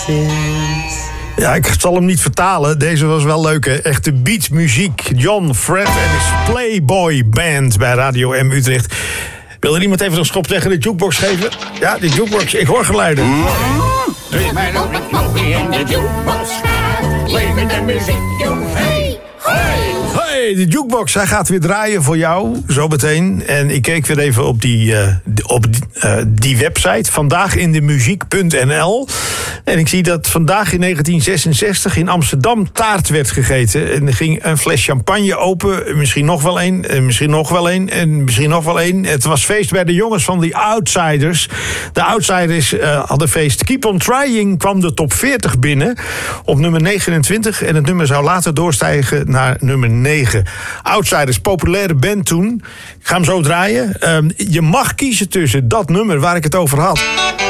Ja, ik zal hem niet vertalen. Deze was wel leuk, hè? Echte beatmuziek. John Fred en his Playboy Band bij Radio M Utrecht. Wil er iemand even een schop tegen de jukebox geven? Ja, de jukebox. Ik hoor geluiden. Dus mijn oom met Knoppie in de jukebox gaat. Leven de muziek, joh, hey, hey. Hey, de jukebox, hij gaat weer draaien voor jou, zo meteen. En ik keek weer even op die website, vandaagindemuziek.nl. En ik zie dat vandaag in 1966 in Amsterdam taart werd gegeten. En er ging een fles champagne open, misschien nog wel één, en misschien nog wel één, en misschien nog wel één. Het was feest bij de jongens van The Outsiders. De Outsiders hadden feest. Keep on Trying kwam de top 40 binnen op nummer 29. En het nummer zou later doorstijgen naar nummer 9. Outsiders, populaire band toen. Ik ga hem zo draaien. Je mag kiezen tussen dat nummer waar ik het over had.